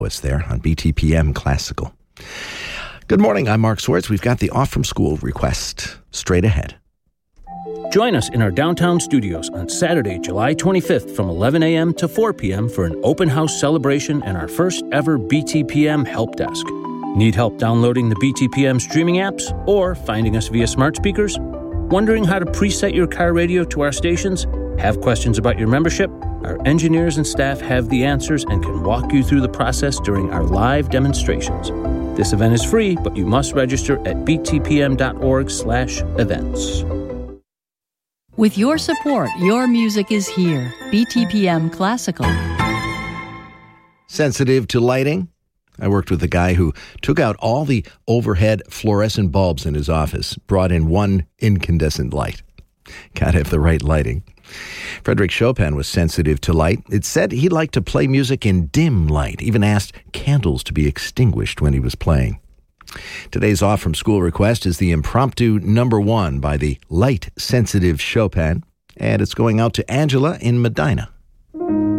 us there on BTPM Classical. Good morning, I'm Mark Swartz. We've got the Off From School request straight ahead. Join us in our downtown studios on Saturday, July 25th from 11 a.m. to 4 p.m. for an open house celebration and our first ever BTPM help desk. Need help downloading the BTPM streaming apps or finding us via smart speakers? Wondering how to preset your car radio to our stations? Have questions about your membership? Our engineers and staff have the answers and can walk you through the process during our live demonstrations. This event is free, but you must register at btpm.org/events. With your support, your music is here. BTPM Classical. Sensitive to lighting? I worked with a guy who took out all the overhead fluorescent bulbs in his office, brought in one incandescent light. Gotta have the right lighting. Frédéric Chopin was sensitive to light. It said he liked to play music in dim light, even asked candles to be extinguished when he was playing. Today's Off From School request is the impromptu number 1 by the light-sensitive Chopin, and it's going out to Angela in Medina.